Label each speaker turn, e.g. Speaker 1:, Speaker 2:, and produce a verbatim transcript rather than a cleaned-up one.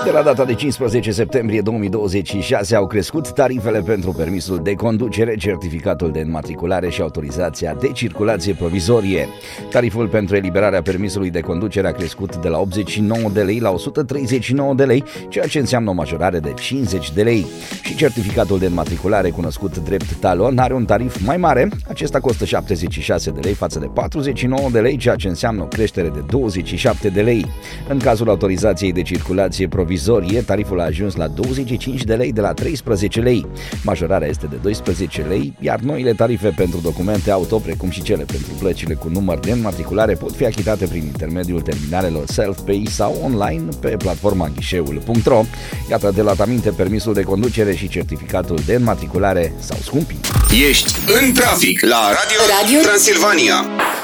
Speaker 1: De la data de cincisprezece septembrie două mii douăzeci și șase au crescut tarifele pentru permisul de conducere, certificatul de înmatriculare și autorizația de circulație provizorie. Tariful pentru eliberarea permisului de conducere a crescut de la optzeci și nouă de lei la o sută treizeci și nouă de lei, ceea ce înseamnă o majorare de cincizeci de lei. Și certificatul de înmatriculare, cunoscut drept talon, are un tarif mai mare. Acesta costă șaptezeci și șase de lei față de patruzeci și nouă de lei, ceea ce înseamnă o creștere de douăzeci și șapte de lei. În cazul autorizației de circulație provizorie, tariful a ajuns la douăzeci și cinci de lei de la treisprezece lei. Majorarea este de doisprezece lei, iar noile tarife pentru documente auto, precum și cele pentru plăcile cu număr de înmatriculare, pot fi achitate prin intermediul terminalelor Self-Pay sau online pe platforma ghișeul punct ro. Iată, de la aminte, permisul de conducere și certificatul de înmatriculare s-au scumpit.
Speaker 2: Ești în trafic la Radio, Radio Transilvania.